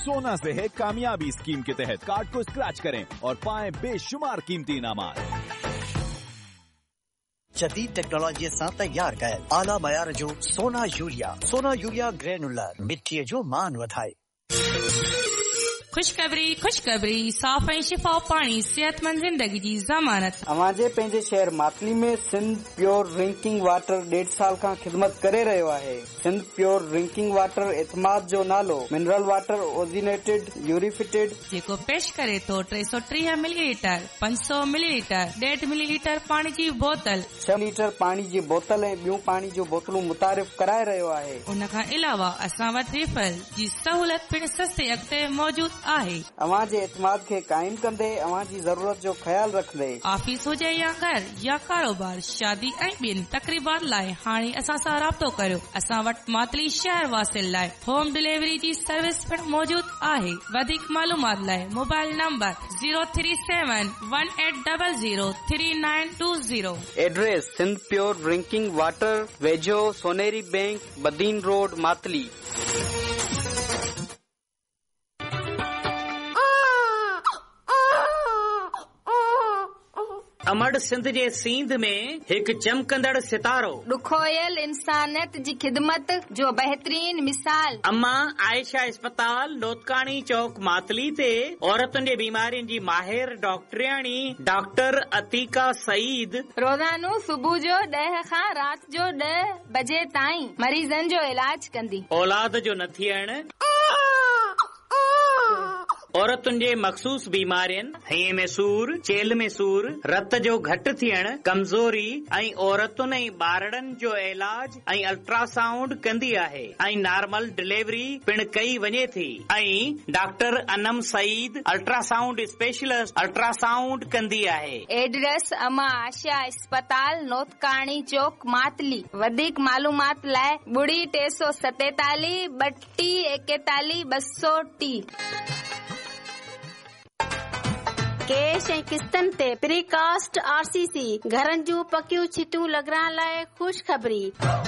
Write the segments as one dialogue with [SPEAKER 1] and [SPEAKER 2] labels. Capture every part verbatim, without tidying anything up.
[SPEAKER 1] सोना से है कामयाबी स्कीम के तहत कार्ड को स्क्रैच करें और पाएं बेशुमार कीमती इनामात।
[SPEAKER 2] जदीद टेक्नोलॉजी सां तैयार कयल आला मयार जो सोना यूरिया सोना यूरिया ग्रेनुलर मिट्टी जो मान वधाए।
[SPEAKER 3] खुशखबरी खुशखबरी साफ़ ऐं शिफा पाणी सेहतमंद ज़िंदगी जी ज़मानत।
[SPEAKER 4] अवांजे पंहिंजे शहर मातली में सिंध प्योर ड्रिंकिंग वाटर डेढ़ साल खां ख़िदमत करे रहियो आहे। सिंध प्योर ड्रिंकिंग वाटर एतमाद जो नालो मिनरल वाटर ओजिनेटेड यूरिफिटेड
[SPEAKER 3] जेको पेश करे थो टे सौ टीह मिलीलीटर पंज सौ मिलीलीटर डेढ़ मिलीलीटर पाणी जी बोतल
[SPEAKER 4] छह लीटर पाणी जी बोतल ऐं ॿियूं पाणी जूं बोतलूं मुतारिफ़ कराए रहियो आहे।
[SPEAKER 3] उन खां अलावा असां वटि रिफल जी सहूलियत पिण सस्ते अॻिते मौजूद आहे।
[SPEAKER 4] अवां जे एतमाद खे काइम कंदे अवां जी ज़रूरत जो ख्याल रखंदे
[SPEAKER 3] ऑफिस हुजे या घर या कारोबार शादी ऐं ॿियनि तकरीबात लाइ हाणे असां सां राब्तो करियो। असां वटि मातली शहर वासिल लाइ होम डिलीवरी जी सर्विस पिण मौजूद आहे। वधीक मालूमात लाइ mobile number zero three seven one eight double zero three nine to zero.
[SPEAKER 4] Address Sindh pure drinking water वेझो सोनेरी बैंक बदीन रोड मातली।
[SPEAKER 5] अमड़ सिंध जे सींध में एक चमकंदड़ सितारो
[SPEAKER 6] दुखोयल इंसानियत जी खिदमत जो बेहतरीन मिसाल
[SPEAKER 5] अम्मा आयशा अस्पताल लोतकानी चौक मातली ते औरतुनि जे बीमारियुनि जी माहिर डॉक्टरियाणी डॉक्टर अतीका सईद
[SPEAKER 6] रोज़ानो सुबुह जो ॾह खां राति जो ॾह बजे ताईं मरीज़नि जो इलाज कंदी।
[SPEAKER 5] औलाद जो न थियण औरतुनि जे मखसूस बीमारियुनि हईअ में सूर चेल में सूर रत जो घटि थियण कमज़ोरी ऐं औरतुनि ऐं ॿारड़नि जो इलाज ऐं अल्ट्रासाउंड कंदी आहे ऐं नॉर्मल डिलीवरी पिण कई वञे थी ऐं doctor Anam Saeed ultrasound specialist ultrasound कंदी आहे।
[SPEAKER 6] एड्रेस अमा आशा अस्पताल नोतकाणी चौक मातली। वधीक मालूमात लाइ ॿुड़ी टे सौ सतेतालीह ॿटी एकतालीह ॿ सौ टी। कैश ऐं किस्तनि ते प्रीकास्ट आरसीसी घरनि जूं पकियूं छिटूं लॻाइण लाइ ख़ुशख़बरी।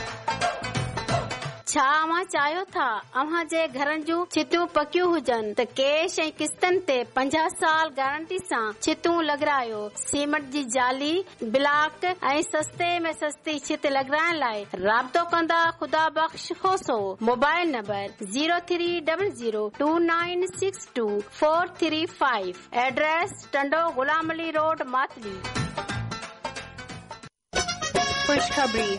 [SPEAKER 6] छा अव्हां चाहियो था अव्हां जे घरनि जूं छितूं पकियूं हुजनि त कैश ऐं किस्तनि ते पंजाह साल गारंटी सां छितूं लॻारायो। सीमेंट जी जाली ब्लॉक ऐं सस्ते में सस्ती छित लॻाइण लाइ राब्तो कंदा ख़ुदा बख़्श खोसो। Mobile number zero three double zero two nine six to four three five. Address Tando Ghulam Ali road Matali.
[SPEAKER 7] खुशखबरी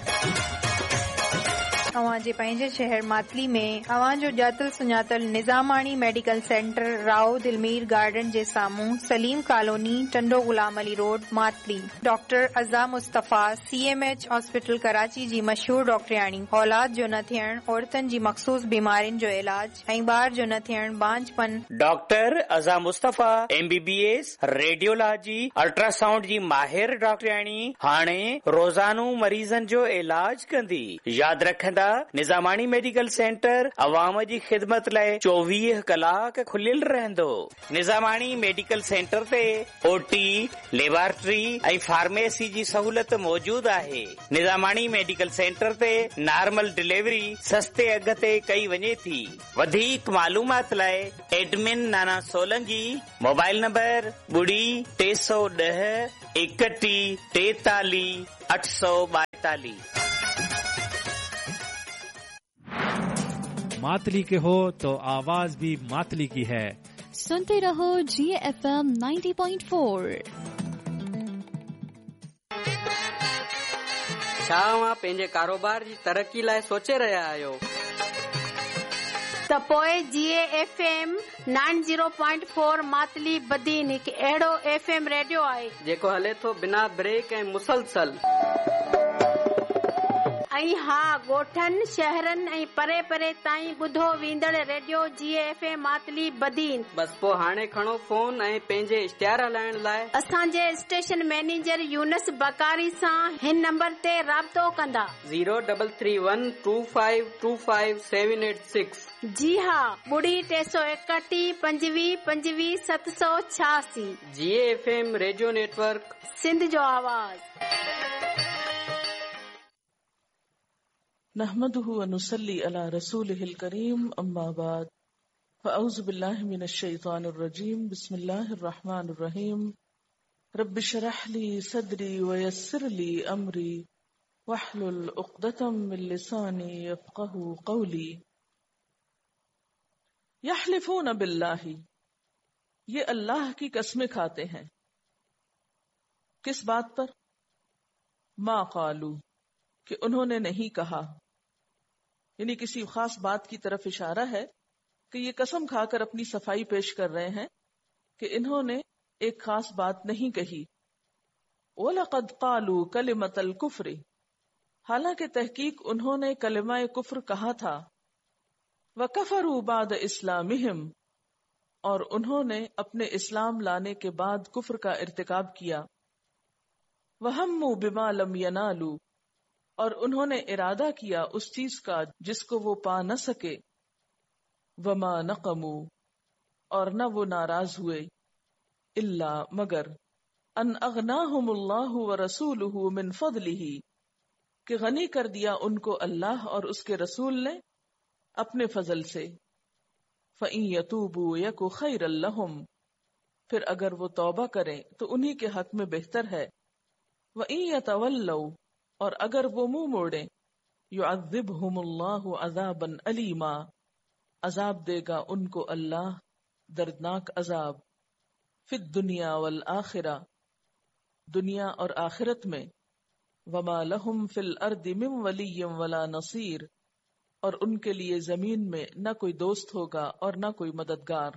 [SPEAKER 7] अवां जे पंहिंजे शहर मातली में अवां जो ॼातल सुञातल निज़ामाणी medical centre Rao Dilmir garden जे साम्हूं Salim colony Tando Ghulam Ali road Matali. Doctor अज़ा मुस्तफ़ा सीएमएच हॉस्पिटल कराची जी मशहूर डॉक्टरियाणी औलाद जो न थियण औरतुनि जी मखसूस बीमारियुनि जो इलाज ऐं ॿार जो न थियण बांझपन
[SPEAKER 5] डॉक्टर अज़ा मुस्तफ़ा एमबीबीएस रेडियोलॉजी अल्ट्रासाउंड जी माहिर डॉक्टरियाणी हाणे रोज़ानो मरीज़नि जो इलाज कंदी। यादि रखंदा निज़ामाणी मेडिकल सेंटर अवाम जी ख़िदमत लाइ चोवीह कलाक खुलियल रहंदो। निज़ामाणी मेडिकल सेंटर ते ओटी लेबोरेटरी ऐं फार्मेसी जी सहूलियत मौजूद आहे। निज़ामाणी मेडिकल सेंटर ते नॉर्मल डिलीवरी सस्ते अघ ते कई वञे थी। वधीक मालूमात लाइ एडमिन नाना सोलंकी मोबाइल नंबर ॿुड़ी टे सौ ॾह एकटीह टेतालीह अठ सौ ॿाएतालीह।
[SPEAKER 8] मातली के हो तो आवाज भी मातली की है।
[SPEAKER 9] सुनते रहो जी F M ninety point four.
[SPEAKER 4] छा अव्हां पंहिंजे कारोबार जी तरक्की लाइ सोचे रहिया आहियो
[SPEAKER 6] त पोइ जी F M nine zero point four Matali Badin हिकु अहिड़ो एफ एम रेडियो आहे
[SPEAKER 4] जेको हले थो बिना ब्रेक ऐं मुसलसल।
[SPEAKER 6] ऐं हा ॻोठनि शहरनि ऐं परे परे ताईं ॿुधो वेंदड़ रेडियो जी एफ एम मातली बदीन।
[SPEAKER 4] बस पोइ हाणे खणो फोन ऐं पंहिंजे इश्तिहार हलाइण लाइ
[SPEAKER 6] असांजे स्टेशन मैनेजर यूनस बकारी सां हिन नंबर ते राब्तो कंदा
[SPEAKER 4] zero double three one two five to five seven eight six.
[SPEAKER 6] जी हा ॿुड़ी टे सौ एकटीह पंजवीह पंजवीह सत सौ छियासी।
[SPEAKER 4] जी F M radio network
[SPEAKER 6] Sindh जो आवाज़।
[SPEAKER 10] नहमदुहु व नुसल्ली अला रसूलिहिल करीम अम्मा बाद। فاعوذ باللہ من الشیطان الرجیم بسم اللہ الرحمن الرحیم رب اشرح لی صدری ویسر لی امری واحلل عقدۃ من لسانی یفقہوا قولی. یحلفون باللہ، یہ اللہ کی قسمیں کھاتے ہیں. کس بات پر؟ ما قالو، کہ انہوں نے نہیں کہا. یعنی کسی خاص بات کی طرف اشارہ ہے کہ یہ قسم کھا کر اپنی صفائی پیش کر رہے ہیں کہ انہوں نے ایک خاص بات نہیں کہی. وَلَقَدْ قَالُوا كَلِمَةَ الْكُفْرِ، حالانکہ تحقیق انہوں نے کلمہ کفر کہا تھا. وَكَفَرُوا بَعْدَ إِسْلَامِهِمْ، اور انہوں نے اپنے اسلام لانے کے بعد کفر کا ارتکاب کیا. وَهَمُّوا بِمَا لَمْ يَنَالُوا، اور انہوں نے ارادہ کیا اس چیز کا جس کو وہ پا نہ سکے. وما نقموا، اور نہ وہ ناراض ہوئے. الا، مگر ان اغناہم اللہ ورسولہ من فضلہ، کہ غنی کر دیا ان کو اللہ اور اس کے رسول نے اپنے فضل سے. فإن یتوبوا یک خیرا لہم، پھر اگر وہ توبہ کریں تو انہی کے حق میں بہتر ہے. وإن یتولوا، اور اگر وہ منہ موڑیں، یعذبہم اللہ عذابا علیما، عذاب دے گا ان کو اللہ دردناک عذاب. فی الدنیا والآخرہ، دنیا اور آخرت میں. وما لہم فی الارض من ولی ولا نصیر، اور ان کے لیے زمین میں نہ کوئی دوست ہوگا اور نہ کوئی مددگار.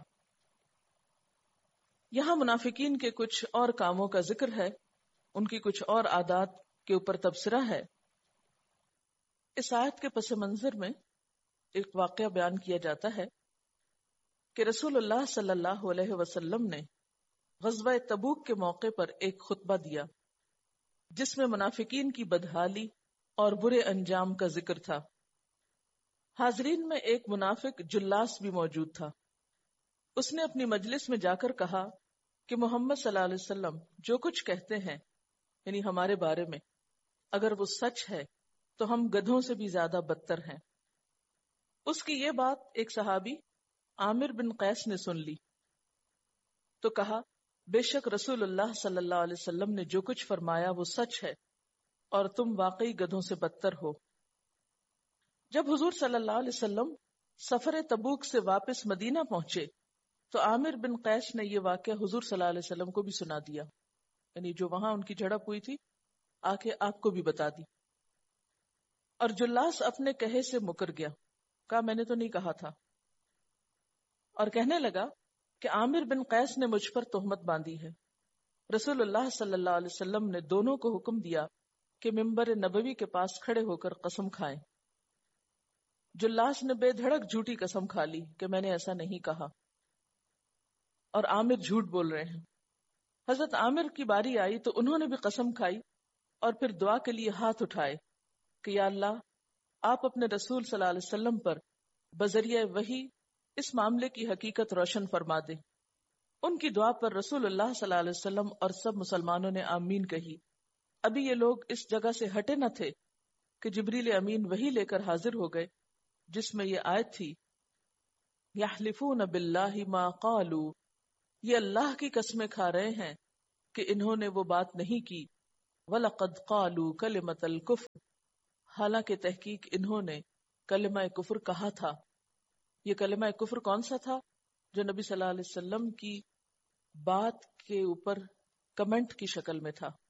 [SPEAKER 10] یہاں منافقین کے کچھ اور کاموں کا ذکر ہے، ان کی کچھ اور عادات کے اوپر تبصرہ ہے. اس آیت کے پس منظر میں ایک واقعہ بیان کیا جاتا ہے کہ رسول اللہ صلی اللہ علیہ وسلم نے غزوہ تبوک کے موقع پر ایک خطبہ دیا جس میں منافقین کی بدحالی اور برے انجام کا ذکر تھا. حاضرین میں ایک منافق جلاس بھی موجود تھا. اس نے اپنی مجلس میں جا کر کہا کہ محمد صلی اللہ علیہ وسلم جو کچھ کہتے ہیں یعنی ہمارے بارے میں، اگر وہ سچ ہے تو ہم گدھوں سے بھی زیادہ بدتر ہیں. اس کی یہ بات ایک صحابی عامر بن قیس نے سن لی تو کہا، بے شک رسول اللہ صلی اللہ علیہ وسلم نے جو کچھ فرمایا وہ سچ ہے اور تم واقعی گدھوں سے بدتر ہو. جب حضور صلی اللہ علیہ وسلم سفر تبوک سے واپس مدینہ پہنچے تو عامر بن قیس نے یہ واقعہ حضور صلی اللہ علیہ وسلم کو بھی سنا دیا، یعنی جو وہاں ان کی جھڑپ ہوئی تھی آ کے آپ کو بھی بتا دی. اور جلاس اپنے کہے سے مکر گیا، کہا میں نے تو نہیں کہا تھا، اور کہنے لگا کہ عامر بن قیس نے مجھ پر تہمت باندھی ہے. رسول اللہ صلی اللہ علیہ وسلم نے دونوں کو حکم دیا کہ ممبر نبوی کے پاس کھڑے ہو کر قسم کھائیں. جلاس نے بے دھڑک جھوٹی قسم کھا لی کہ میں نے ایسا نہیں کہا، اور عامر جھوٹ بول رہے ہیں. حضرت عامر کی باری آئی تو انہوں نے بھی قسم کھائی اور پھر دعا کے لیے ہاتھ اٹھائے کہ یا اللہ، آپ اپنے رسول صلی اللہ علیہ وسلم پر بذریعہ وحی اس معاملے کی حقیقت روشن فرما دے. ان کی دعا پر رسول اللہ صلی اللہ علیہ وسلم اور سب مسلمانوں نے آمین کہی. ابھی یہ لوگ اس جگہ سے ہٹے نہ تھے کہ جبریل امین وحی لے کر حاضر ہو گئے جس میں یہ آیت تھی، یحلفون باللہ ما قالوا، یہ اللہ کی قسمیں کھا رہے ہیں کہ انہوں نے وہ بات نہیں کی. وَلَقَدْ قَالُوا كَلِمَةَ الْكُفْرِ، حالانکہ تحقیق انہوں نے کلمہ کفر کہا تھا. یہ کلمہ کفر کون سا تھا؟ جو نبی صلی اللہ علیہ وسلم کی بات کے اوپر کمنٹ کی شکل میں تھا.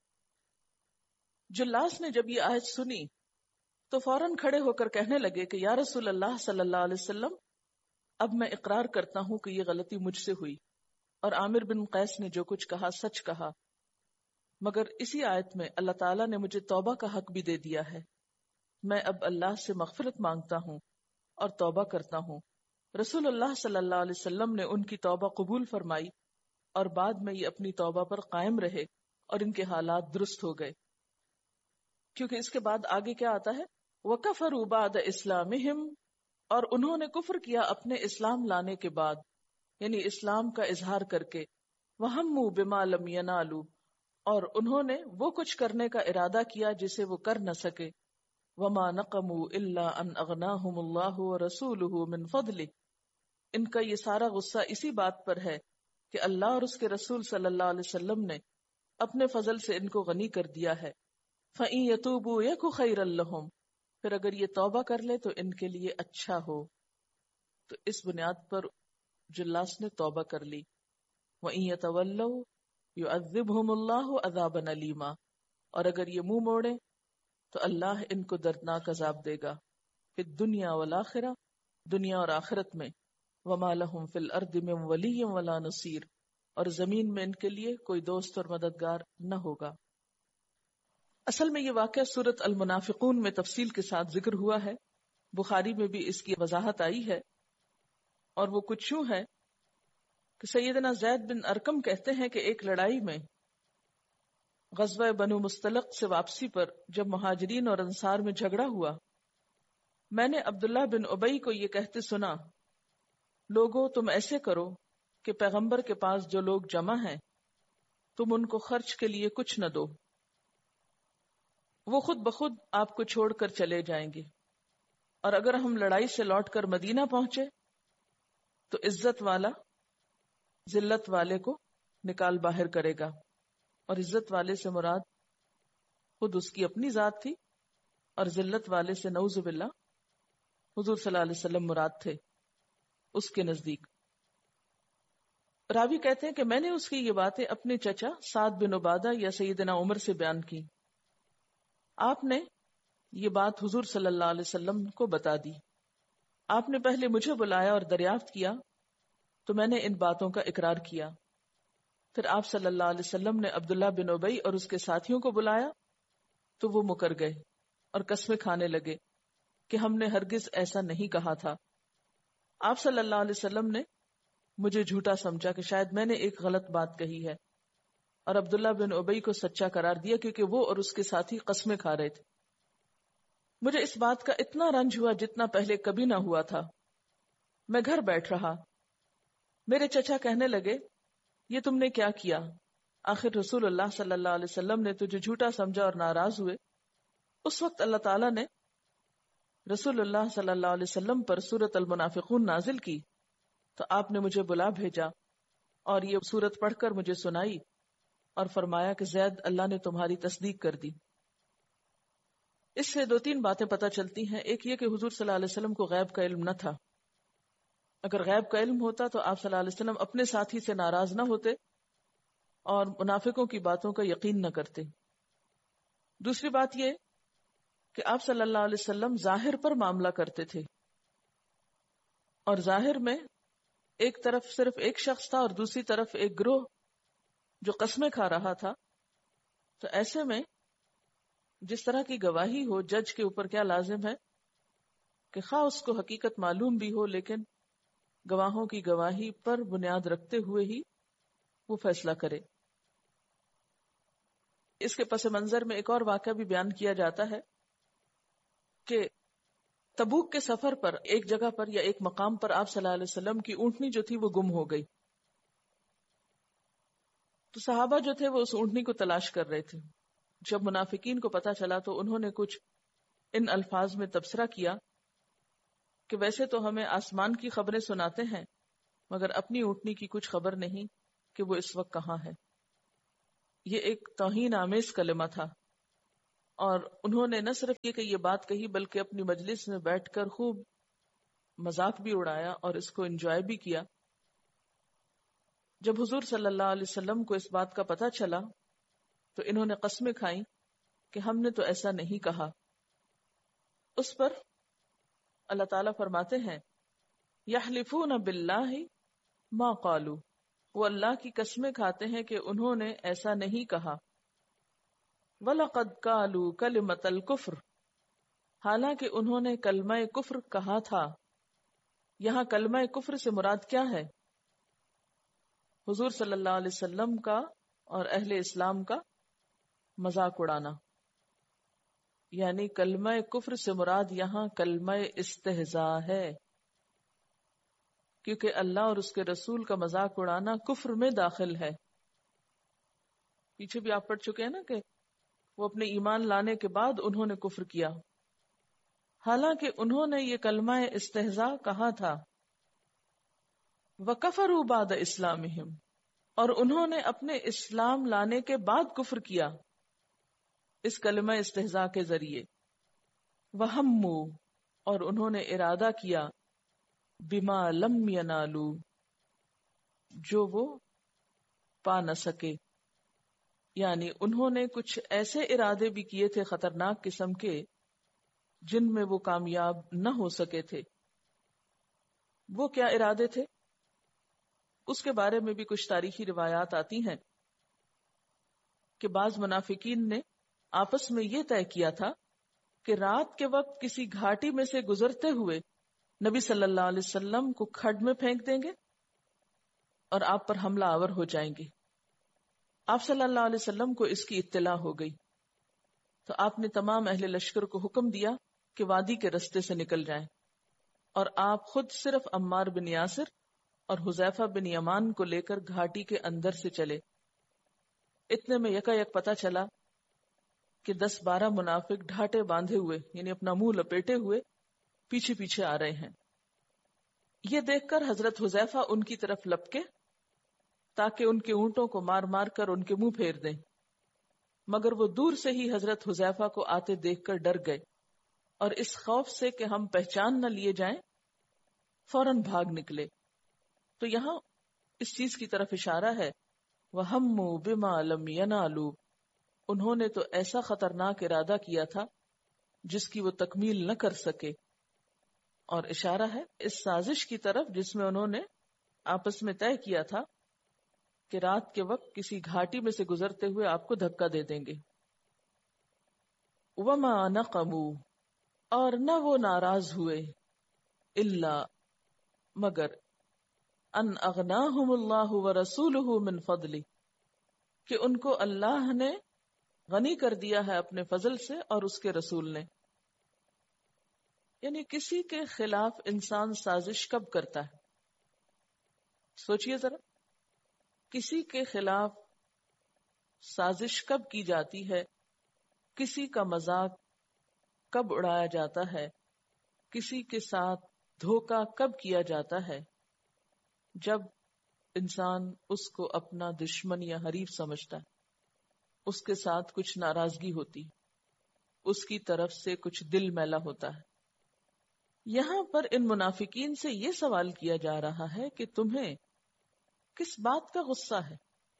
[SPEAKER 10] جلاس نے جب یہ آیت سنی تو فوراً کھڑے ہو کر کہنے لگے کہ یا رسول اللہ صلی اللہ علیہ وسلم، اب میں اقرار کرتا ہوں کہ یہ غلطی مجھ سے ہوئی اور عامر بن قیس نے جو کچھ کہا سچ کہا، مگر اسی آیت میں اللہ تعالیٰ نے مجھے توبہ کا حق بھی دے دیا ہے. میں اب اللہ سے مغفرت مانگتا ہوں اور توبہ کرتا ہوں. رسول اللہ صلی اللہ علیہ وسلم نے ان کی توبہ قبول فرمائی اور بعد میں یہ اپنی توبہ پر قائم رہے اور ان کے حالات درست ہو گئے. کیونکہ اس کے بعد آگے کیا آتا ہے، وَكَفَرُوا بَعْدَ إِسْلَامِهِمْ، اور انہوں نے کفر کیا اپنے اسلام لانے کے بعد، یعنی اسلام کا اظہار کر کے. وَهَمُّوا بِمَا لَمْ يَنَالُوا، اور انہوں نے وہ کچھ کرنے کا ارادہ کیا جسے وہ کر نہ سکے. وَمَا نَقَمُوا إِلَّا أَنْ أَغْنَاهُمُ اللَّهُ وَرَسُولُهُ مِنْ فَضْلِهِ، ان کا یہ سارا غصہ اسی بات پر ہے کہ اللہ اور اس کے رسول صلی اللہ علیہ وسلم نے اپنے فضل سے ان کو غنی کر دیا ہے. فَإِن يَتُوبُوا يَكُ خَيْرًا لَّهُمْ، پھر اگر یہ توبہ کر لے تو ان کے لیے اچھا ہو. تو اس بنیاد پر جلاس نے توبہ کر لی. وَإِن يَتَوَلَّوْا يُعَذِّبْهُمُ اللَّهُ عَذَابًا أَلِيمًا، اور اگر یہ منہ موڑے تو اللہ ان کو دردناک عذاب دے گا. فی الدنیا والآخرہ، دنیا اور آخرت میں. وَمَا لَهُمْ فِي الْأَرْضِ مِنْ وَلِيٍّ وَلَا نَصِيرٍ، اور زمین میں ان کے لیے کوئی دوست اور مددگار نہ ہوگا. اصل میں یہ واقعہ سورۃ المنافقون میں تفصیل کے ساتھ ذکر ہوا ہے. بخاری میں بھی اس کی وضاحت آئی ہے، اور وہ کچھ یوں ہے کہ سیدنا زید بن ارقم کہتے ہیں کہ ایک لڑائی میں غزوہ بنو مستلق سے واپسی پر جب مہاجرین اور انصار میں جھگڑا ہوا، میں نے عبداللہ بن ابی کو یہ کہتے سنا، لوگوں تم ایسے کرو کہ پیغمبر کے پاس جو لوگ جمع ہیں تم ان کو خرچ کے لیے کچھ نہ دو، وہ خود بخود آپ کو چھوڑ کر چلے جائیں گے، اور اگر ہم لڑائی سے لوٹ کر مدینہ پہنچے تو عزت والا ذلت والے کو نکال باہر کرے گا. اور عزت والے سے مراد خود اس کی اپنی ذات تھی، اور ذلت والے سے نعوذ باللہ حضور صلی اللہ علیہ وسلم مراد تھے اس کے نزدیک. راوی کہتے ہیں کہ میں نے اس کی یہ باتیں اپنے چچا سعد بن عبادہ یا سیدنا عمر سے بیان کی. آپ نے یہ بات حضور صلی اللہ علیہ وسلم کو بتا دی. آپ نے پہلے مجھے بلایا اور دریافت کیا تو میں نے ان باتوں کا اقرار کیا. پھر آپ صلی اللہ علیہ وسلم نے عبداللہ بن ابی اور اس کے ساتھیوں کو بلایا تو وہ مکر گئے اور قسمیں کھانے لگے کہ ہم نے ہرگز ایسا نہیں کہا تھا. آپ صلی اللہ علیہ وسلم نے مجھے جھوٹا سمجھا کہ شاید میں نے ایک غلط بات کہی ہے، اور عبداللہ بن ابی کو سچا قرار دیا کیونکہ وہ اور اس کے ساتھی قسمیں کھا رہے تھے. مجھے اس بات کا اتنا رنج ہوا جتنا پہلے کبھی نہ ہوا تھا. میں گھر بیٹھ رہا. میرے چچا کہنے لگے یہ تم نے کیا کیا؟ آخر رسول اللہ صلی اللہ علیہ وسلم نے تجھے جھوٹا سمجھا اور ناراض ہوئے. اس وقت اللہ تعالیٰ نے رسول اللہ صلی اللہ علیہ وسلم پر سورۃ المنافقون نازل کی تو آپ نے مجھے بلا بھیجا اور یہ سورت پڑھ کر مجھے سنائی اور فرمایا کہ زید اللہ نے تمہاری تصدیق کر دی. اس سے دو تین باتیں پتہ چلتی ہیں. ایک یہ کہ حضور صلی اللہ علیہ وسلم کو غیب کا علم نہ تھا. اگر غیب کا علم ہوتا تو آپ صلی اللہ علیہ وسلم اپنے ساتھی سے ناراض نہ ہوتے اور منافقوں کی باتوں کا یقین نہ کرتے. دوسری بات یہ کہ آپ صلی اللہ علیہ وسلم ظاہر پر معاملہ کرتے تھے، اور ظاہر میں ایک طرف صرف ایک شخص تھا اور دوسری طرف ایک گروہ جو قسمیں کھا رہا تھا. تو ایسے میں جس طرح کی گواہی ہو، جج کے اوپر کیا لازم ہے کہ خواہ اس کو حقیقت معلوم بھی ہو لیکن گواہوں کی گواہی پر بنیاد رکھتے ہوئے ہی وہ فیصلہ کرے. اس کے پس منظر میں ایک اور واقعہ بھی بیان کیا جاتا ہے کہ تبوک کے سفر پر ایک جگہ پر یا ایک مقام پر آپ صلی اللہ علیہ وسلم کی اونٹنی جو تھی وہ گم ہو گئی. تو صحابہ جو تھے وہ اس اونٹنی کو تلاش کر رہے تھے. جب منافقین کو پتا چلا تو انہوں نے کچھ ان الفاظ میں تبصرہ کیا کہ ویسے تو ہمیں آسمان کی خبریں سناتے ہیں مگر اپنی اونٹنی کی کچھ خبر نہیں کہ وہ اس وقت کہاں ہے. یہ ایک توہین آمیز کلمہ تھا، اور انہوں نے نہ صرف یہ کہ یہ بات کہی بلکہ اپنی مجلس میں بیٹھ کر خوب مذاق بھی اڑایا اور اس کو انجوائے بھی کیا. جب حضور صلی اللہ علیہ وسلم کو اس بات کا پتہ چلا تو انہوں نے قسمیں کھائیں کہ ہم نے تو ایسا نہیں کہا. اس پر اللہ تعالیٰ فرماتے ہیں یحلفون باللہ ما قالوا، وہ اللہ کی قسمیں کھاتے ہیں کہ انہوں نے ایسا نہیں کہا. وَلَقَدْ قَالُوا كَلِمَةَ الْكُفْرِ، حالانکہ انہوں نے کلمہ کفر کہا تھا. یہاں کلمہ کفر سے مراد کیا ہے؟ حضور صلی اللہ علیہ وسلم کا اور اہل اسلام کا مذاق اڑانا. یعنی کلمہ کفر سے مراد یہاں کلمہ استہزاء ہے، کیونکہ اللہ اور اس کے رسول کا مذاق اڑانا کفر میں داخل ہے. پیچھے بھی آپ پڑھ چکے ہیں نا کہ وہ اپنے ایمان لانے کے بعد انہوں نے کفر کیا، حالانکہ انہوں نے یہ کلمہ استہزاء کہا تھا. وَكَفَرُوا بَعْدَ إِسْلَامِهِمْ، اور انہوں نے اپنے اسلام لانے کے بعد کفر کیا اس کلمہ استہزاء کے ذریعے. وَهَمُّوا، اور انہوں نے ارادہ کیا بِمَا لَمْ يَنَالُوا، جو وہ پا نہ سکے. یعنی انہوں نے کچھ ایسے ارادے بھی کیے تھے خطرناک قسم کے جن میں وہ کامیاب نہ ہو سکے تھے. وہ کیا ارادے تھے؟ اس کے بارے میں بھی کچھ تاریخی روایات آتی ہیں کہ بعض منافقین نے آپس میں یہ طے کیا تھا کہ رات کے وقت کسی گھاٹی میں سے گزرتے ہوئے نبی صلی اللہ علیہ وسلم کو کھڈ میں پھینک دیں گے اور آپ پر حملہ آور ہو جائیں گے. آپ صلی اللہ علیہ وسلم کو اس کی اطلاع ہو گئی تو آپ نے تمام اہل لشکر کو حکم دیا کہ وادی کے رستے سے نکل جائیں، اور آپ خود صرف عمار بن یاسر اور حذیفہ بن یمان کو لے کر گھاٹی کے اندر سے چلے. اتنے میں یکا یک پتہ چلا کہ دس بارہ منافق ڈھاٹے باندھے ہوئے، یعنی اپنا منہ لپیٹے ہوئے پیچھے پیچھے آ رہے ہیں. یہ دیکھ کر حضرت حذیفہ ان کی طرف لپکے تاکہ ان کے اونٹوں کو مار مار کر ان کے منہ پھیر دیں، مگر وہ دور سے ہی حضرت حذیفہ کو آتے دیکھ کر ڈر گئے اور اس خوف سے کہ ہم پہچان نہ لیے جائیں فوراً بھاگ نکلے. تو یہاں اس چیز کی طرف اشارہ ہے وَهَمُّوا بِمَا لَمْ يَنَالُوا، انہوں نے تو ایسا خطرناک ارادہ کیا تھا جس کی وہ تکمیل نہ کر سکے. اور اشارہ ہے اس سازش کی طرف جس میں انہوں نے آپس میں طے کیا تھا کہ رات کے وقت کسی گھاٹی میں سے گزرتے ہوئے آپ کو دھکا دے دیں گے. وَمَا نَقَمُوا، اور نہ وہ ناراض ہوئے، الا مگر ان اغناہم اللہ ورسولہ من فضلہ، کہ ان کو اللہ نے غنی کر دیا ہے اپنے فضل سے اور اس کے رسول نے. یعنی کسی کے خلاف انسان سازش کب کرتا ہے؟ سوچئے ذرا، کسی کے خلاف سازش کب کی جاتی ہے، کسی کا مذاق کب اڑایا جاتا ہے، کسی کے ساتھ دھوکہ کب کیا جاتا ہے؟ جب انسان اس کو اپنا دشمن یا حریف سمجھتا ہے، اس کے ساتھ کچھ ناراضگی ہوتی، اس کی طرف سے کچھ دل میلا ہوتا ہے. یہاں پر ان منافقین سے یہ سوال کیا جا رہا ہے کہ تمہیں کس بات کا غصہ ہے؟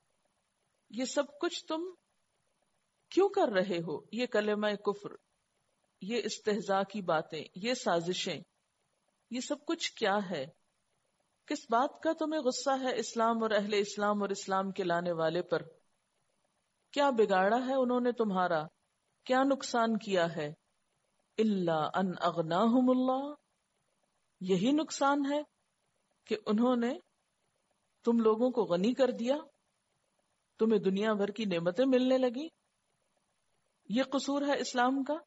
[SPEAKER 10] یہ سب کچھ تم کیوں کر رہے ہو؟ یہ کلمہ کفر، یہ استہزاء کی باتیں، یہ سازشیں، یہ سب کچھ کیا ہے؟ کس بات کا تمہیں غصہ ہے اسلام اور اہل اسلام اور اسلام کے لانے والے پر؟ کیا بگاڑا ہے انہوں نے تمہارا؟ کیا نقصان کیا ہے؟ الا ان اغناہم اللہ، یہی نقصان ہے کہ انہوں نے تم لوگوں کو غنی کر دیا، تمہیں دنیا بھر کی نعمتیں ملنے لگی، یہ قصور ہے اسلام کا؟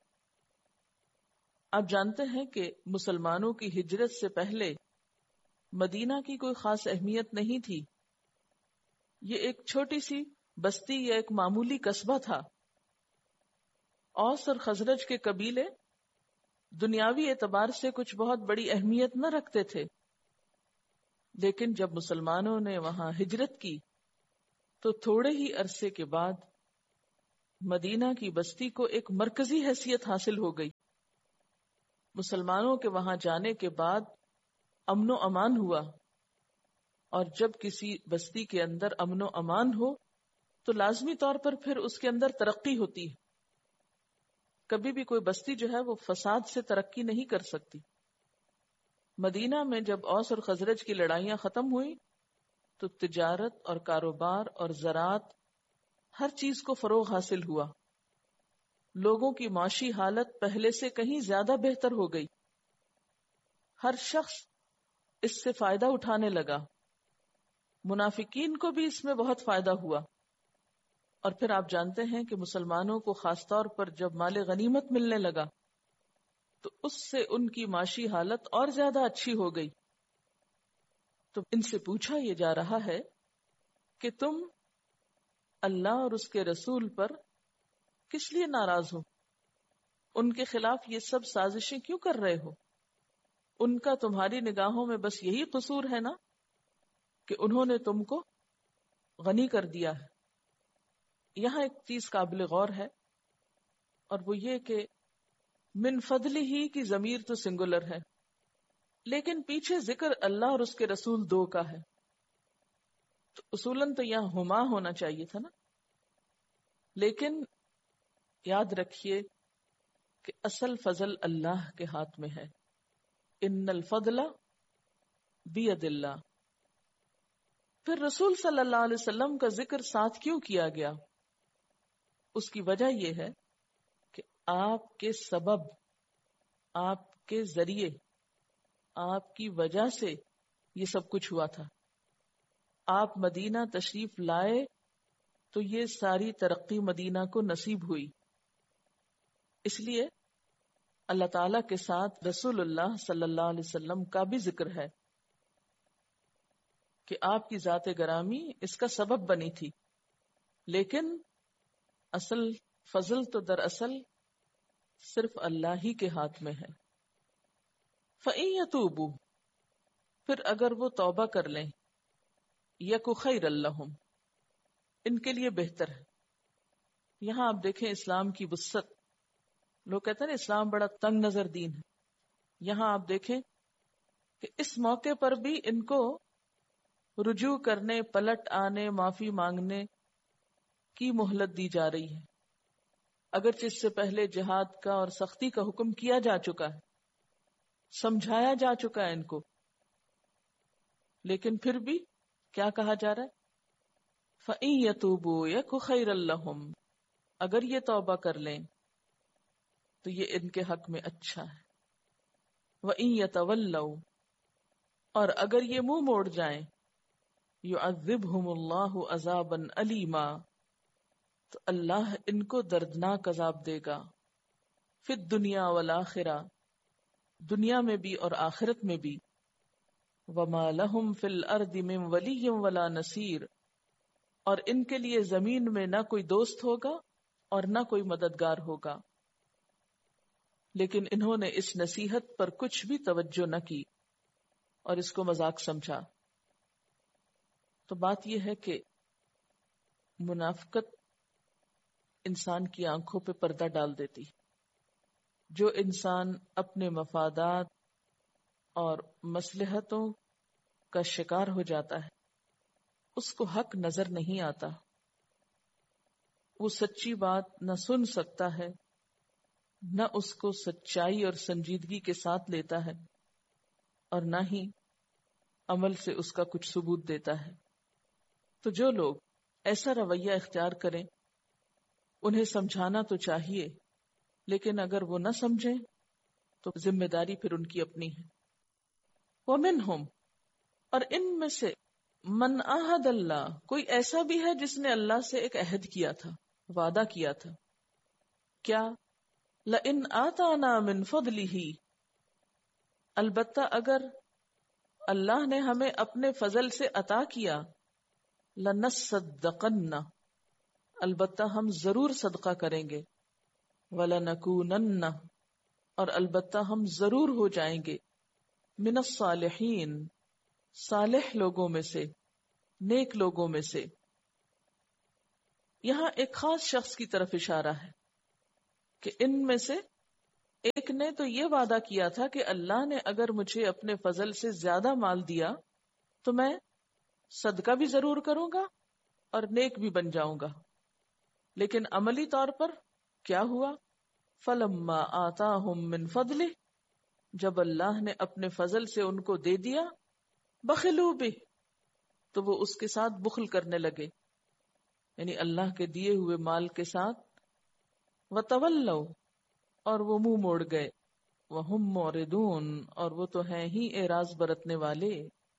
[SPEAKER 10] آپ جانتے ہیں کہ مسلمانوں کی ہجرت سے پہلے مدینہ کی کوئی خاص اہمیت نہیں تھی. یہ ایک چھوٹی سی بستی یا ایک معمولی قصبہ تھا. اوس اور خزرج کے قبیلے دنیاوی اعتبار سے کچھ بہت بڑی اہمیت نہ رکھتے تھے، لیکن جب مسلمانوں نے وہاں ہجرت کی تو تھوڑے ہی عرصے کے بعد مدینہ کی بستی کو ایک مرکزی حیثیت حاصل ہو گئی. مسلمانوں کے وہاں جانے کے بعد امن و امان ہوا، اور جب کسی بستی کے اندر امن و امان ہو تو لازمی طور پر پھر اس کے اندر ترقی ہوتی ہے. کبھی بھی کوئی بستی جو ہے وہ فساد سے ترقی نہیں کر سکتی. مدینہ میں جب اوس اور خزرج کی لڑائیاں ختم ہوئی تو تجارت اور کاروبار اور زراعت ہر چیز کو فروغ حاصل ہوا. لوگوں کی معاشی حالت پہلے سے کہیں زیادہ بہتر ہو گئی. ہر شخص اس سے فائدہ اٹھانے لگا. منافقین کو بھی اس میں بہت فائدہ ہوا. اور پھر آپ جانتے ہیں کہ مسلمانوں کو خاص طور پر جب مال غنیمت ملنے لگا تو اس سے ان کی معاشی حالت اور زیادہ اچھی ہو گئی. تو ان سے پوچھا یہ جا رہا ہے کہ تم اللہ اور اس کے رسول پر کس لیے ناراض ہو؟ ان کے خلاف یہ سب سازشیں کیوں کر رہے ہو؟ ان کا تمہاری نگاہوں میں بس یہی قصور ہے نا کہ انہوں نے تم کو غنی کر دیا ہے. یہاں ایک چیز قابل غور ہے اور وہ یہ کہ من فضل ہی کی ضمیر تو سنگولر ہے لیکن پیچھے ذکر اللہ اور اس کے رسول دو کا ہے، تو اصولاً تو یہاں ہما ہونا چاہیے تھا نا. لیکن یاد رکھیے کہ اصل فضل اللہ کے ہاتھ میں ہے. ان الفضل بید اللہ. پھر رسول صلی اللہ علیہ وسلم کا ذکر ساتھ کیوں کیا گیا؟ اس کی وجہ یہ ہے کہ آپ کے سبب، آپ کے ذریعے، آپ کی وجہ سے یہ سب کچھ ہوا تھا. آپ مدینہ تشریف لائے تو یہ ساری ترقی مدینہ کو نصیب ہوئی. اس لیے اللہ تعالی کے ساتھ رسول اللہ صلی اللہ علیہ وسلم کا بھی ذکر ہے کہ آپ کی ذات گرامی اس کا سبب بنی تھی، لیکن اصل فضل تو دراصل صرف اللہ ہی کے ہاتھ میں ہے. فَإِن يَتُوبُوا، پھر اگر وہ توبہ کر لیں، یَکُ خَيْرًا لَّهُمْ، ان کے لیے بہتر ہے. یہاں آپ دیکھیں اسلام کی وسعت. لوگ کہتے ہیں نا اسلام بڑا تنگ نظر دین ہے. یہاں آپ دیکھیں کہ اس موقع پر بھی ان کو رجوع کرنے، پلٹ آنے، معافی مانگنے کی مہلت دی جا رہی ہے. اگرچہ اس سے پہلے جہاد کا اور سختی کا حکم کیا جا چکا ہے، سمجھایا جا چکا ہے ان کو، لیکن پھر بھی کیا کہا جا رہا ہے؟ فَإِن يَتُوبُوا يَكُ خَيْرًا لَّهُمْ، اگر یہ توبہ کر لیں تو یہ ان کے حق میں اچھا ہے. وَإِن يَتَوَلَّوْا، اور اگر یہ منہ موڑ جائیں، يُعَذِّبْهُمُ اللَّهُ عَذَابًا أَلِيمًا، تو اللہ ان کو دردناک عذاب دے گا. فی الدنیا والآخرہ، دنیا میں بھی اور آخرت میں بھی. وما لہم فی الارض من ولی ولا نصیر، اور ان کے لیے زمین میں نہ کوئی دوست ہوگا اور نہ کوئی مددگار ہوگا. لیکن انہوں نے اس نصیحت پر کچھ بھی توجہ نہ کی اور اس کو مذاق سمجھا. تو بات یہ ہے کہ منافقت انسان کی آنکھوں پہ پردہ ڈال دیتی. جو انسان اپنے مفادات اور مصلحتوں کا شکار ہو جاتا ہے اس کو حق نظر نہیں آتا. وہ سچی بات نہ سن سکتا ہے، نہ اس کو سچائی اور سنجیدگی کے ساتھ لیتا ہے، اور نہ ہی عمل سے اس کا کچھ ثبوت دیتا ہے. تو جو لوگ ایسا رویہ اختیار کریں انہیں سمجھانا تو چاہیے، لیکن اگر وہ نہ سمجھیں تو ذمہ داری پھر ان کی اپنی ہے. وَمِنْهُمْ، اور ان میں سے من عاہد اللہ، کوئی ایسا بھی ہے جس نے اللہ سے ایک عہد کیا تھا، وعدہ کیا تھا. کیا؟ لَإِنْ آتَانَا مِنْ فَضْلِهِ، البتہ اگر اللہ نے ہمیں اپنے فضل سے عطا کیا، لَنَصَّدَّقَنَّ، البتہ ہم ضرور صدقہ کریں گے. وَلَنَكُونَنَّ، اور البتہ ہم ضرور ہو جائیں گے. من الصالحین، صالح لوگوں میں سے، نیک لوگوں میں سے. یہاں ایک خاص شخص کی طرف اشارہ ہے کہ ان میں سے ایک نے تو یہ وعدہ کیا تھا کہ اللہ نے اگر مجھے اپنے فضل سے زیادہ مال دیا تو میں صدقہ بھی ضرور کروں گا اور نیک بھی بن جاؤں گا. لیکن عملی طور پر کیا ہوا؟ فَلَمَّا آتَاهُم مِّن فَضْلِهِ، جب اللہ نے اپنے فضل سے ان کو دے دیا، بخلوا بہ، تو وہ اس کے ساتھ بخل کرنے لگے، یعنی اللہ کے دیے ہوئے مال کے ساتھ. وَتَوَلَّوْا، اور وہ منہ موڑ گئے. وَهُم مُعْرِضُونَ، اور وہ تو ہیں ہی اعراض برتنے والے.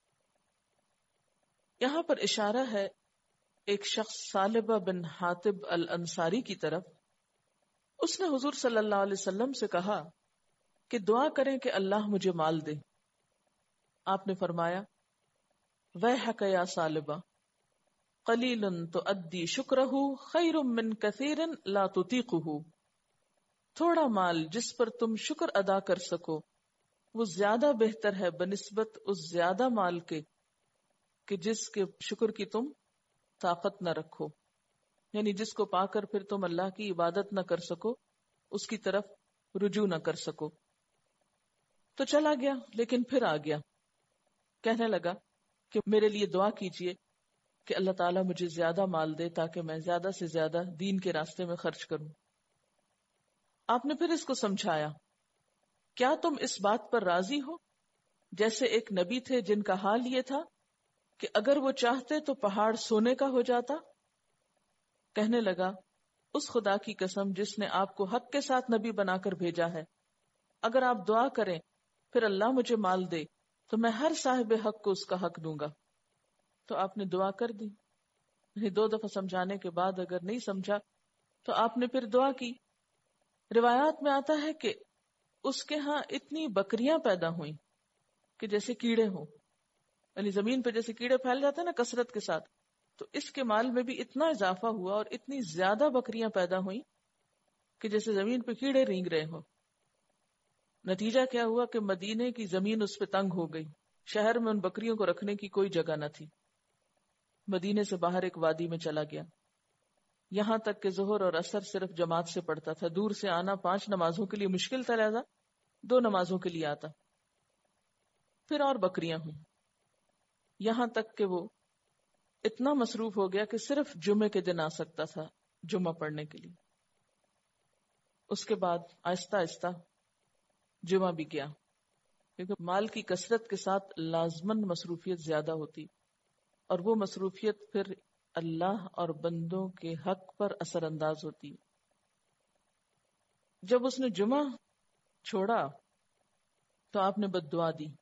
[SPEAKER 10] یہاں پر اشارہ ہے ایک شخص ثعلبہ بن حاطب الانصاری کی طرف. اس نے حضور صلی اللہ علیہ وسلم سے کہا کہ دعا کریں کہ اللہ مجھے مال دے. آپ نے فرمایا، ویحک یا ثعلبہ، قلیل تؤدی شکرہ خیر من کثیر لا تطیقہ، تھوڑا مال جس پر تم شکر ادا کر سکو وہ زیادہ بہتر ہے بنسبت اس زیادہ مال کے کہ جس کے شکر کی تم طاقت نہ رکھو، یعنی جس کو پا کر پھر تم اللہ کی عبادت نہ کر سکو، اس کی طرف رجوع نہ کر سکو۔ تو چلا گیا، لیکن پھر آ گیا، کہنے لگا کہ میرے لیے دعا کیجئے کہ اللہ تعالیٰ مجھے زیادہ مال دے تاکہ میں زیادہ سے زیادہ دین کے راستے میں خرچ کروں۔ آپ نے پھر اس کو سمجھایا، کیا تم اس بات پر راضی ہو جیسے ایک نبی تھے جن کا حال یہ تھا کہ اگر وہ چاہتے تو پہاڑ سونے کا ہو جاتا؟ کہنے لگا، اس خدا کی قسم جس نے آپ کو حق کے ساتھ نبی بنا کر بھیجا ہے، اگر آپ دعا کریں پھر اللہ مجھے مال دے تو میں ہر صاحب حق کو اس کا حق دوں گا۔ تو آپ نے دعا کر دی، یعنی دو دفعہ سمجھانے کے بعد اگر نہیں سمجھا تو آپ نے پھر دعا کی۔ روایات میں آتا ہے کہ اس کے ہاں اتنی بکریاں پیدا ہوئیں کہ جیسے کیڑے ہوں، یعنی زمین پہ جیسے کیڑے پھیل جاتے ہیں نا کثرت کے ساتھ، تو اس کے مال میں بھی اتنا اضافہ ہوا اور اتنی زیادہ بکریاں پیدا ہوئیں کہ جیسے زمین پہ کیڑے رینگ رہے ہوں۔ نتیجہ کیا ہوا کہ مدینے کی زمین اس پہ تنگ ہو گئی، شہر میں ان بکریوں کو رکھنے کی کوئی جگہ نہ تھی۔ مدینے سے باہر ایک وادی میں چلا گیا، یہاں تک کہ ظہر اور عصر صرف جماعت سے پڑھتا تھا، دور سے آنا پانچ نمازوں کے لیے مشکل تھا، لہذا دو نمازوں کے لیے آتا۔ پھر اور بکریاں ہوئیں، یہاں تک کہ وہ اتنا مصروف ہو گیا کہ صرف جمعے کے دن آ سکتا تھا جمعہ پڑھنے کے لیے۔ اس کے بعد آہستہ آہستہ جمعہ بھی گیا، کیونکہ مال کی کثرت کے ساتھ لازماً مصروفیت زیادہ ہوتی، اور وہ مصروفیت پھر اللہ اور بندوں کے حق پر اثر انداز ہوتی ہے۔ جب اس نے جمعہ چھوڑا تو آپ نے بد دعا دی،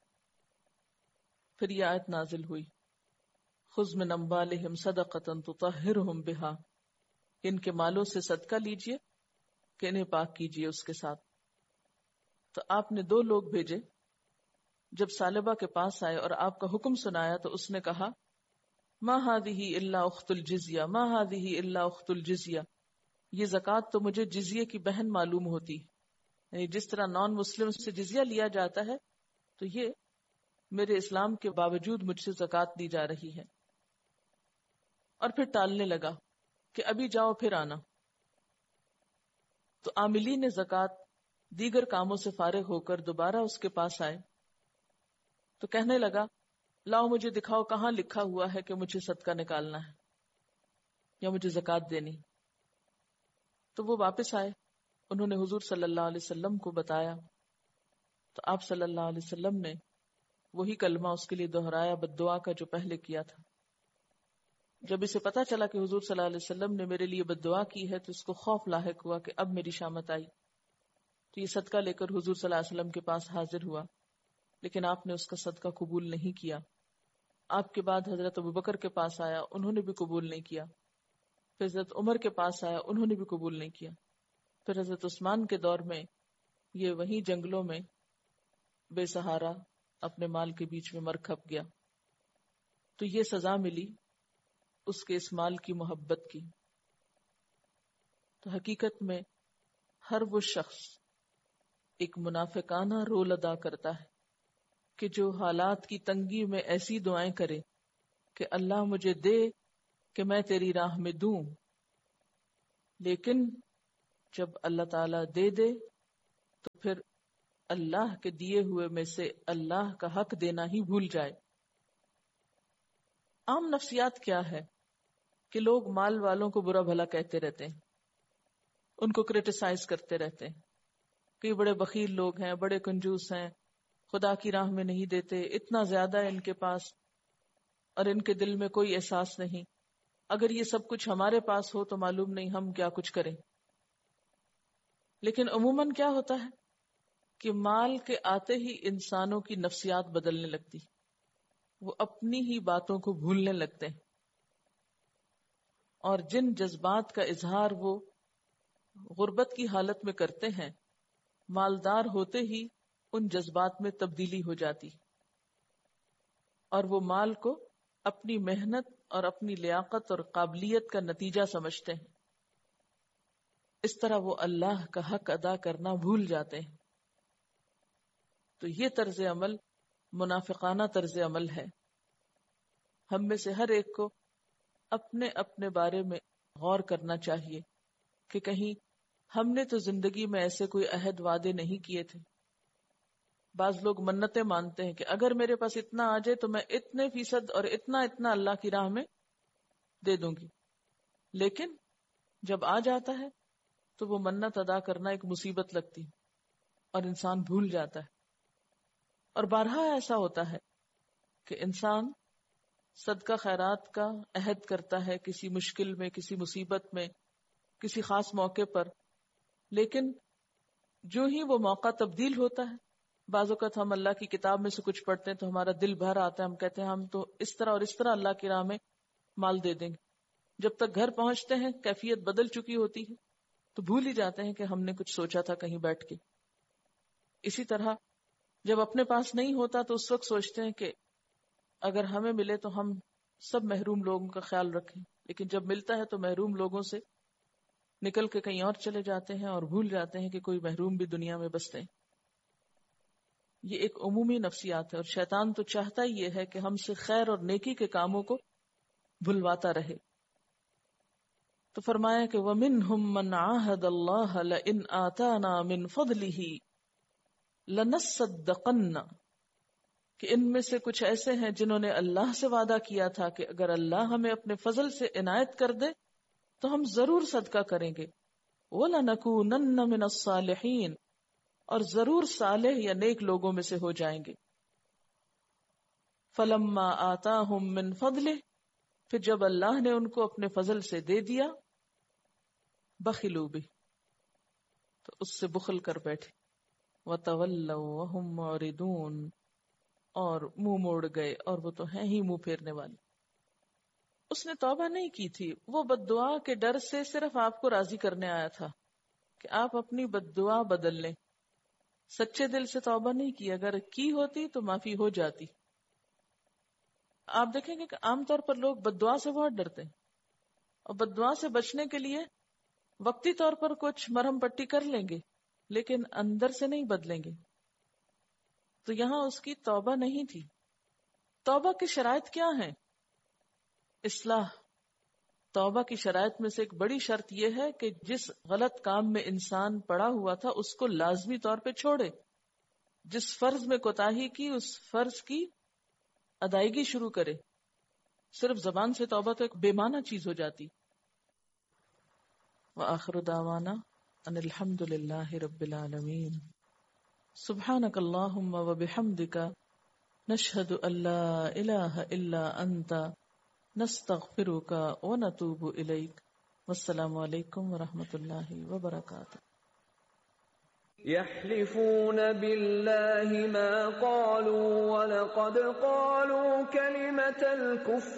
[SPEAKER 10] پھر یہ آیت نازل ہوئی، خذ من اموالہم صدقۃ تطہرہم بہا، ان کے مالوں سے صدقہ لیجئے کہ انہیں پاک کیجئے اس کے ساتھ۔ تو آپ نے دو لوگ بھیجے، جب ثعلبہ کے پاس آئے اور آپ کا حکم سنایا تو اس نے کہا، ما ہذہ الا اخت الجزیہ، ما ہذہ الا اخت الجزیہ، یہ زکوٰۃ تو مجھے جزیے کی بہن معلوم ہوتی، یعنی جس طرح نان مسلم سے جزیہ لیا جاتا ہے تو یہ میرے اسلام کے باوجود مجھ سے زکوٰۃ دی جا رہی ہے۔ اور پھر ٹالنے لگا کہ ابھی جاؤ پھر آنا۔ تو عاملین زکوٰۃ دیگر کاموں سے فارغ ہو کر دوبارہ اس کے پاس آئے تو کہنے لگا، لاؤ مجھے دکھاؤ کہاں لکھا ہوا ہے کہ مجھے صدقہ نکالنا ہے یا مجھے زکوٰۃ دینی۔ تو وہ واپس آئے، انہوں نے حضور صلی اللہ علیہ وسلم کو بتایا، تو آپ صلی اللہ علیہ وسلم نے وہی کلمہ اس کے لیے دہرایا بد دعا کا جو پہلے کیا تھا۔ جب اسے پتا چلا کہ حضور صلی اللہ علیہ وسلم نے میرے لیے بد دعا کی ہے تو اس کو خوف لاحق ہوا کہ اب میری شامت آئی، تو یہ صدقہ لے کر حضور صلی اللہ علیہ وسلم کے پاس حاضر ہوا، لیکن آپ نے اس کا صدقہ قبول نہیں کیا۔ آپ کے بعد حضرت ابوبکر کے پاس آیا، انہوں نے بھی قبول نہیں کیا۔ پھر حضرت عمر کے پاس آیا، انہوں نے بھی قبول نہیں کیا۔ پھر حضرت عثمان کے دور میں یہ وہیں جنگلوں میں بے سہارا اپنے مال کے بیچ میں مر کھپ گیا، تو یہ سزا ملی اس کے اس مال کی محبت کی۔ تو حقیقت میں ہر وہ شخص ایک منافقانہ رول ادا کرتا ہے کہ جو حالات کی تنگی میں ایسی دعائیں کرے کہ اللہ مجھے دے کہ میں تیری راہ میں دوں، لیکن جب اللہ تعالیٰ دے دے تو پھر اللہ کے دیے ہوئے میں سے اللہ کا حق دینا ہی بھول جائے۔ عام نفسیات کیا ہے کہ لوگ مال والوں کو برا بھلا کہتے رہتے ہیں، ان کو کرٹیسائز کرتے رہتے ہیں، کئی بڑے بخیل لوگ ہیں، بڑے کنجوس ہیں، خدا کی راہ میں نہیں دیتے، اتنا زیادہ ہے ان کے پاس اور ان کے دل میں کوئی احساس نہیں، اگر یہ سب کچھ ہمارے پاس ہو تو معلوم نہیں ہم کیا کچھ کریں۔ لیکن عموماً کیا ہوتا ہے کہ مال کے آتے ہی انسانوں کی نفسیات بدلنے لگتی، وہ اپنی ہی باتوں کو بھولنے لگتے ہیں، اور جن جذبات کا اظہار وہ غربت کی حالت میں کرتے ہیں، مالدار ہوتے ہی ان جذبات میں تبدیلی ہو جاتی، اور وہ مال کو اپنی محنت اور اپنی لیاقت اور قابلیت کا نتیجہ سمجھتے ہیں۔ اس طرح وہ اللہ کا حق ادا کرنا بھول جاتے ہیں۔ تو یہ طرز عمل منافقانہ طرز عمل ہے ہم میں سے ہر ایک کو اپنے اپنے بارے میں غور کرنا چاہیے کہ کہیں ہم نے تو زندگی میں ایسے کوئی عہد وعدے نہیں کیے تھے. بعض لوگ منتیں مانتے ہیں کہ اگر میرے پاس اتنا آ جائے تو میں اتنے فیصد اور اتنا اتنا اللہ کی راہ میں دے دوں گی، لیکن جب آ جاتا ہے تو وہ منت ادا کرنا ایک مصیبت لگتی اور انسان بھول جاتا ہے. اور بارہا ایسا ہوتا ہے کہ انسان صدقہ خیرات کا عہد کرتا ہے کسی مشکل میں، کسی مصیبت میں، کسی خاص موقع پر، لیکن جو ہی وہ موقع تبدیل ہوتا ہے، بعض اوقات ہم اللہ کی کتاب میں سے کچھ پڑھتے ہیں تو ہمارا دل بھر آتا ہے، ہم کہتے ہیں ہم تو اس طرح اور اس طرح اللہ کی راہ میں مال دے دیں گے. جب تک گھر پہنچتے ہیں کیفیت بدل چکی ہوتی ہے تو بھول ہی جاتے ہیں کہ ہم نے کچھ سوچا تھا کہیں بیٹھ کے. اسی طرح جب اپنے پاس نہیں ہوتا تو اس وقت سوچتے ہیں کہ اگر ہمیں ملے تو ہم سب محروم لوگوں کا خیال رکھیں، لیکن جب ملتا ہے تو محروم لوگوں سے نکل کے کہیں اور چلے جاتے ہیں اور بھول جاتے ہیں کہ کوئی محروم بھی دنیا میں بستے ہیں. یہ ایک عمومی نفسیات ہے اور شیطان تو چاہتا ہی یہ ہے کہ ہم سے خیر اور نیکی کے کاموں کو بھلواتا رہے. تو فرمایا کہ وَمِنْهُمْ مَنْ عَاهَدَ اللَّهَ لَئِنْ آتَانَا مِنْ فَضْلِهِ لَنَصَّدَّقَنَّ، کہ ان میں سے کچھ ایسے ہیں جنہوں نے اللہ سے وعدہ کیا تھا کہ اگر اللہ ہمیں اپنے فضل سے عنایت کر دے تو ہم ضرور صدقہ کریں گے. وَلَنَكُونَنَّ مِنَ الصَّالِحِينَ، اور ضرور صالح یا نیک لوگوں میں سے ہو جائیں گے. فَلَمَّا آتَاهُم مِّن فَضْلِهِ، پھر جب اللہ نے ان کو اپنے فضل سے دے دیا، بخلوا بہ، تو اس سے بخل کر بیٹھے. وَتَوَلَّوْا وَهُمْ مُعْرِضُونَ، اور منہ موڑ گئے اور وہ تو ہیں ہی منہ پھیرنے والے. اس نے توبہ نہیں کی تھی، وہ بد دعا کے ڈر سے صرف آپ کو راضی کرنے آیا تھا کہ آپ اپنی بد دعا بدل لیں. سچے دل سے توبہ نہیں کی، اگر کی ہوتی تو معافی ہو جاتی. آپ دیکھیں گے کہ عام طور پر لوگ بد دعا سے بہت ڈرتے ہیں اور بد دعا سے بچنے کے لیے وقتی طور پر کچھ مرہم پٹی کر لیں گے لیکن اندر سے نہیں بدلیں گے. تو یہاں اس کی توبہ نہیں تھی. توبہ کی شرائط کیا ہیں؟ اصلاح. توبہ کی شرائط میں سے ایک بڑی شرط یہ ہے کہ جس غلط کام میں انسان پڑا ہوا تھا اس کو لازمی طور پہ چھوڑے. جس فرض میں کوتاہی کی اس فرض کی ادائیگی شروع کرے. صرف زبان سے توبہ تو ایک بے معنی چیز ہو جاتی. وآخر دعوانا ان الحمد للہ رب العالمین. سبحانک اللہم وبحمدک نشہد ان لا الہ الا انت نستغفرک ونتوب الیک. والسلام علیکم ورحمۃ اللہ وبرکاتہ.
[SPEAKER 11] يحلفون بالله ما قالوا ولقد قالوا كلمة الكفر